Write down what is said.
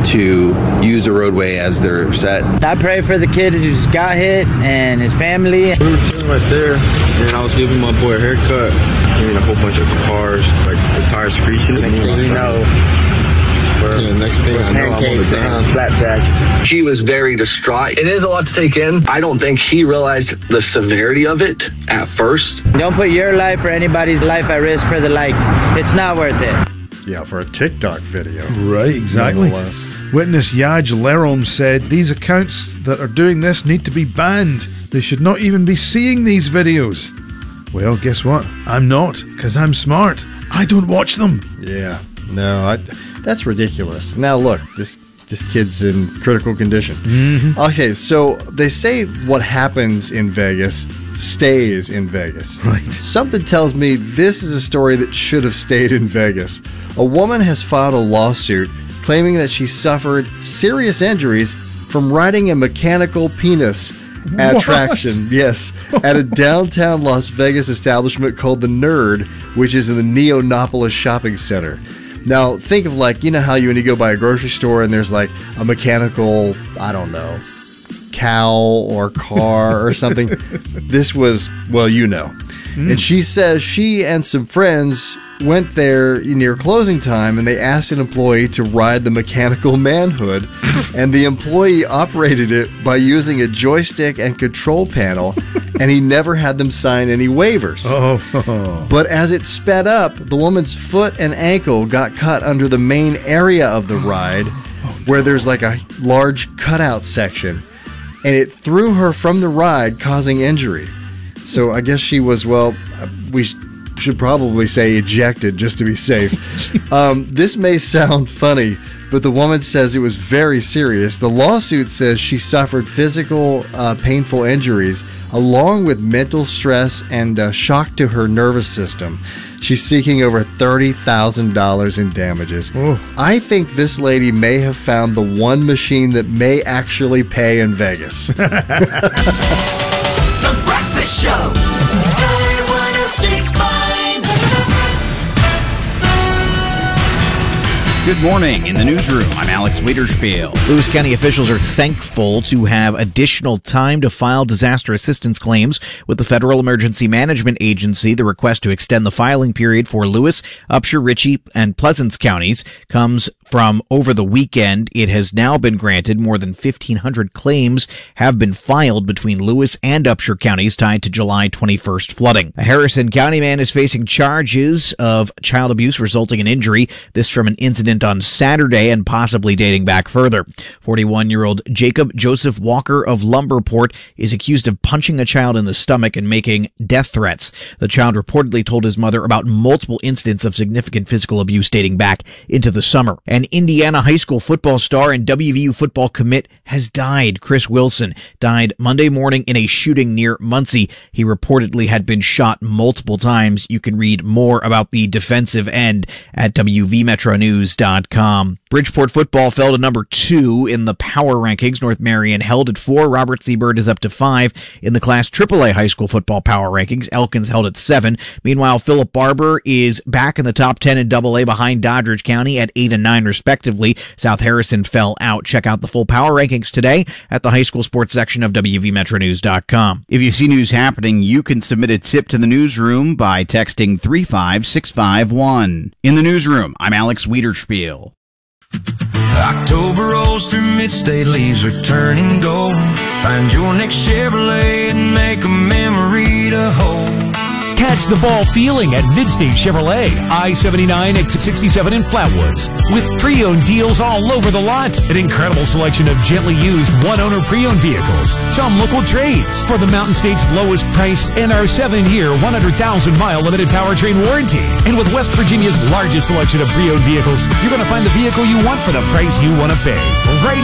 to use the roadway as they're set. I pray for the kid who's got hit and his family. We were chilling right there, and I was giving my boy a haircut. And a whole bunch of cars, like the tires screeching. Next thing you know, next thing I know, I'm on the ground. Flapjacks. He was very distraught. It is a lot to take in. I don't think he realized the severity of it at first. Don't put your life or anybody's life at risk for the likes. It's not worth it. Yeah, for a TikTok video. Right, exactly. Witness Yaj Lerom said these accounts that are doing this need to be banned. They should not even be seeing these videos. Well, guess what? I'm not, because I'm smart. I don't watch them. Yeah, no, that's ridiculous. Now look, this kid's in critical condition. Mm-hmm. Okay, so they say what happens in Vegas stays in Vegas. Right. Something tells me this is a story that should have stayed in Vegas. A woman has filed a lawsuit claiming that she suffered serious injuries from riding a mechanical penis attraction, yes, at a downtown Las Vegas establishment called The Nerd, which is in the Neonopolis Shopping Center. Now, think of like, you know how when you go by a grocery store and there's like a mechanical, I don't know, cow or car or something. This was, well, you know. And she says she and some friends went there near closing time and they asked an employee to ride the mechanical manhood, and the employee operated it by using a joystick and control panel, and he never had them sign any waivers. But as it sped up, the woman's foot and ankle got cut under the main area of the ride, where there's like a large cutout section, and it threw her from the ride, causing injury. So I guess she was, well, we should probably say ejected just to be safe. This may sound funny, but the woman says it was very serious. The lawsuit says she suffered physical, painful injuries along with mental stress and shock to her nervous system. She's seeking over $30,000 in damages. I think this lady may have found the one machine that may actually pay in Vegas. The Breakfast Show. Sky 106.5. Good morning. In the newsroom, I'm Alex Wiederspiel. Lewis County officials are thankful to have additional time to file disaster assistance claims with the Federal Emergency Management Agency. The request to extend the filing period for Lewis, Upshur, Ritchie, and Pleasants counties comes from over the weekend. It has now been granted. More than 1,500 claims have been filed between Lewis and Upshur counties tied to July 21st flooding. A Harrison County man is facing charges of child abuse resulting in injury. This from an incident on Saturday and possibly dating back further. 41-year-old Jacob Joseph Walker of Lumberport is accused of punching a child in the stomach and making death threats. The child reportedly told his mother about multiple incidents of significant physical abuse dating back into the summer. An Indiana high school football star and WVU football commit has died. Chris Wilson died Monday morning in a shooting near Muncie. He reportedly had been shot multiple times. You can read more about the defensive end at WVMetroNews.com. Bridgeport football fell to number 2 in the power rankings. North Marion held at 4. Robert C. Byrd is up to 5 in the Class AAA high school football power rankings. Elkins held at 7. Meanwhile, Philip Barber is back in the top 10 in AA behind Doddridge County at 8 and 9 respectively. South Harrison fell out. Check out the full power rankings today at the high school sports section of WVMetroNews.com. If you see news happening, you can submit a tip to the newsroom by texting 35651. In the newsroom, I'm Alex Wiederspiel. October rolls through mid-state, leaves are turning gold. Find your next Chevrolet and make a memory to hold. Catch the fall feeling at Midstate Chevrolet, I-79 exit 67 in Flatwoods, with pre-owned deals all over the lot. An incredible selection of gently used one-owner pre-owned vehicles, some local trades for the Mountain State's lowest price and our 7-year, 100,000-mile limited powertrain warranty. And with West Virginia's largest selection of pre-owned vehicles, you're going to find the vehicle you want for the price you want to pay. Right